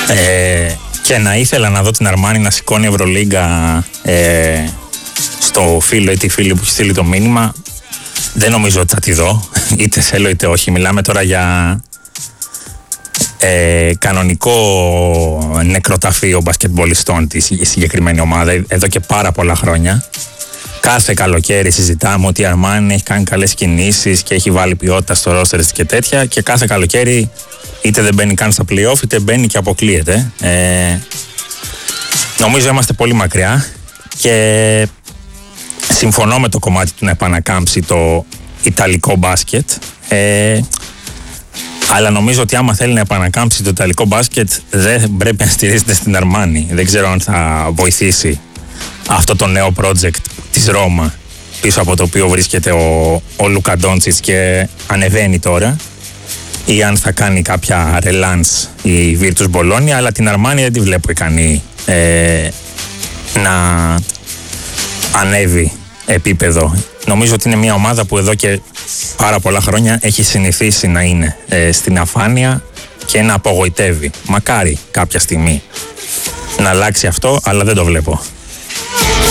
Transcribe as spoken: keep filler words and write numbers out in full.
Ε, και να ήθελα να δω την Αρμάνι να σηκώνει Ευρωλίγκα ε, στο φίλο ή τη φίλη που έχει στείλει το μήνυμα. Δεν νομίζω ότι θα τη δω, είτε θέλω είτε όχι. Μιλάμε τώρα για ε, κανονικό νεκροταφείο μπασκετμπολιστών της συγκεκριμένη ομάδα εδώ και πάρα πολλά χρόνια. Κάθε καλοκαίρι συζητάμε ότι η Αρμάνι έχει κάνει καλές κινήσεις και έχει βάλει ποιότητα στο roster της και τέτοια, και κάθε καλοκαίρι είτε δεν μπαίνει καν στα play-off είτε μπαίνει και αποκλείεται. Ε, νομίζω είμαστε πολύ μακριά και συμφωνώ με το κομμάτι του να επανακάμψει το ιταλικό μπάσκετ, ε, αλλά νομίζω ότι άμα θέλει να επανακάμψει το ιταλικό μπάσκετ δεν πρέπει να στηρίζεται στην Αρμάνι. Δεν ξέρω αν θα βοηθήσει αυτό το νέο project της Ρώμα, πίσω από το οποίο βρίσκεται ο, ο Λούκα Ντόντσιτς και ανεβαίνει τώρα, ή αν θα κάνει κάποια ρελάνς η Virtus Bologna, αλλά την Αρμάνι δεν τη βλέπω ικανή ε, να ανέβει επίπεδο. Νομίζω ότι είναι μια ομάδα που εδώ και πάρα πολλά χρόνια έχει συνηθίσει να είναι ε, στην αφάνεια και να απογοητεύει. Μακάρι κάποια στιγμή να αλλάξει αυτό, αλλά δεν το βλέπω.